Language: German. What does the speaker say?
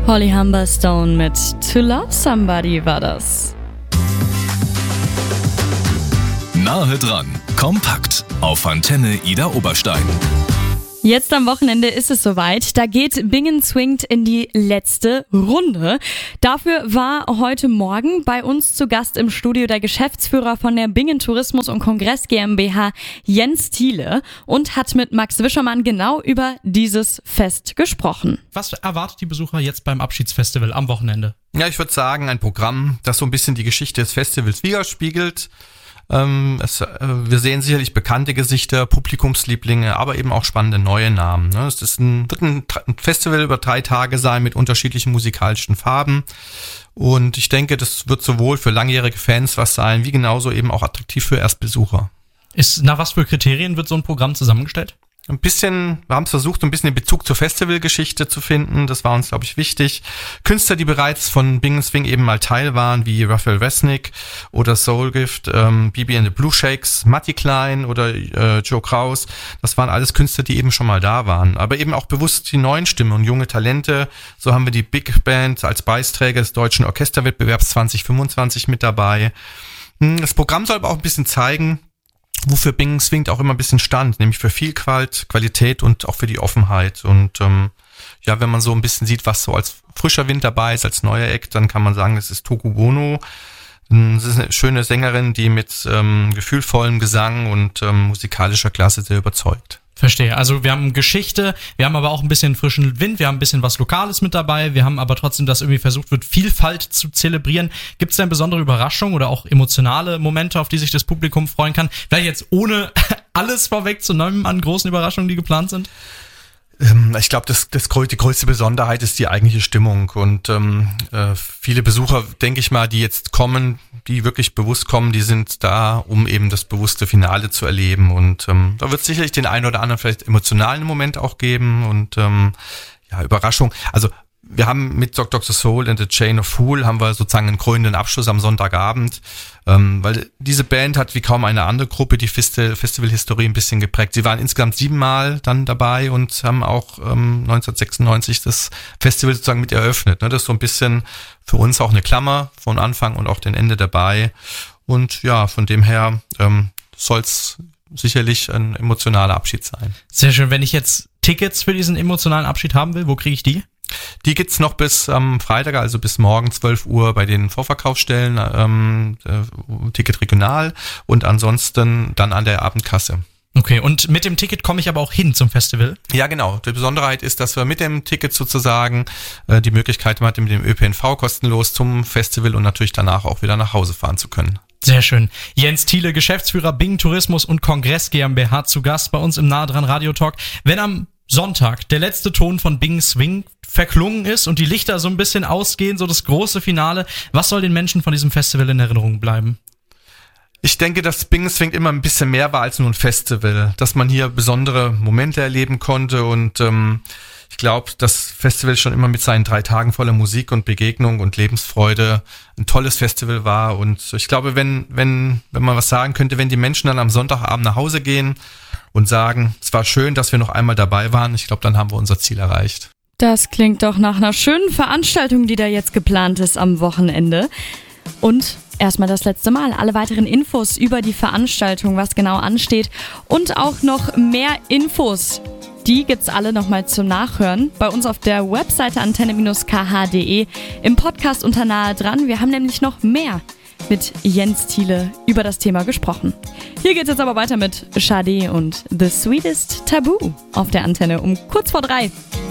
Holly Humberstone mit To Love Somebody war das. Nahe dran, kompakt auf Antenne Ida Oberstein. Jetzt am Wochenende ist es soweit. Da geht Bingen Swingt in die letzte Runde. Dafür war heute Morgen bei uns zu Gast im Studio der Geschäftsführer von der Bingen Tourismus und Kongress GmbH, Jens Thiele, und hat mit Max Wischermann genau über dieses Fest gesprochen. Was erwartet die Besucher jetzt beim Abschiedsfestival am Wochenende? Ja, ich würde sagen, ein Programm, das so ein bisschen die Geschichte des Festivals widerspiegelt. Wir sehen sicherlich bekannte Gesichter, Publikumslieblinge, aber eben auch spannende neue Namen. Es wird ein Festival über 3 Tage sein mit unterschiedlichen musikalischen Farben. Und ich denke, das wird sowohl für langjährige Fans was sein, wie genauso eben auch attraktiv für Erstbesucher. Nach was für Kriterien wird so ein Programm zusammengestellt? Wir haben es versucht, ein bisschen den Bezug zur Festivalgeschichte zu finden. Das war uns, glaube ich, wichtig. Künstler, die bereits von Bingen Swing eben mal Teil waren, wie Raphael Resnick oder Soulgift, BB and the Blue Shakes, Matti Klein oder Joe Kraus. Das waren alles Künstler, die eben schon mal da waren. Aber eben auch bewusst die neuen Stimmen und junge Talente. So haben wir die Big Band als Preisträger des Deutschen Orchesterwettbewerbs 2025 mit dabei. Das Programm soll aber auch ein bisschen zeigen, wofür Bingen Swingt auch immer ein bisschen stand, nämlich für Vielfalt, Qualität und auch für die Offenheit. Und wenn man so ein bisschen sieht, was so als frischer Wind dabei ist, als neuer Act, dann kann man sagen, das ist Toku Bono. Das ist eine schöne Sängerin, die mit gefühlvollem Gesang und musikalischer Klasse sehr überzeugt. Verstehe. Also wir haben Geschichte, wir haben aber auch ein bisschen frischen Wind, wir haben ein bisschen was Lokales mit dabei, wir haben aber trotzdem, dass irgendwie versucht wird, Vielfalt zu zelebrieren. Gibt es denn besondere Überraschungen oder auch emotionale Momente, auf die sich das Publikum freuen kann? Vielleicht jetzt ohne alles vorwegzunehmen an großen Überraschungen, die geplant sind? Ich glaube, die größte Besonderheit ist die eigentliche Stimmung und viele Besucher, denke ich mal, die jetzt kommen, die wirklich bewusst kommen, die sind da, um eben das bewusste Finale zu erleben und da wird es sicherlich den einen oder anderen vielleicht emotionalen Moment auch geben und Überraschung. Also wir haben mit Dr. Soul and the Chain of Fool haben wir sozusagen einen krönenden Abschluss am Sonntagabend, weil diese Band hat wie kaum eine andere Gruppe die Festivalhistorie ein bisschen geprägt. Sie waren insgesamt 7 Mal dann dabei und haben auch 1996 das Festival sozusagen mit eröffnet. Das ist so ein bisschen für uns auch eine Klammer von Anfang und auch den Ende dabei. Und ja, von dem her soll es sicherlich ein emotionaler Abschied sein. Sehr schön. Wenn ich jetzt Tickets für diesen emotionalen Abschied haben will, wo kriege ich die? Die gibt's noch bis Freitag, also bis morgen 12 Uhr bei den Vorverkaufsstellen, Ticket regional und ansonsten dann an der Abendkasse. Okay, und mit dem Ticket komme ich aber auch hin zum Festival? Ja, genau. Die Besonderheit ist, dass wir mit dem Ticket sozusagen die Möglichkeit haben, mit dem ÖPNV kostenlos zum Festival und natürlich danach auch wieder nach Hause fahren zu können. Sehr schön. Jens Thiele, Geschäftsführer Bingen Tourismus und Kongress GmbH, zu Gast bei uns im Nahe dran Radio Talk. Wenn am Sonntag der letzte Ton von Bingen Swing verklungen ist und die Lichter so ein bisschen ausgehen, so das große Finale, was soll den Menschen von diesem Festival in Erinnerung bleiben? Ich denke, dass Bingen Swing immer ein bisschen mehr war als nur ein Festival, dass man hier besondere Momente erleben konnte und ich glaube, das Festival schon immer mit seinen 3 Tagen voller Musik und Begegnung und Lebensfreude ein tolles Festival war und ich glaube, wenn man was sagen könnte, wenn die Menschen dann am Sonntagabend nach Hause gehen und sagen, es war schön, dass wir noch einmal dabei waren, ich glaube, dann haben wir unser Ziel erreicht. Das klingt doch nach einer schönen Veranstaltung, die da jetzt geplant ist am Wochenende. Und erstmal das letzte Mal. Alle weiteren Infos über die Veranstaltung, was genau ansteht und auch noch mehr Infos, die gibt's alle nochmal zum Nachhören bei uns auf der Webseite antenne-kh.de im Podcast unter Nahe dran. Wir haben nämlich noch mehr mit Jens Thiele über das Thema gesprochen. Hier geht's jetzt aber weiter mit Sade und The Sweetest Taboo auf der Antenne um kurz vor 3.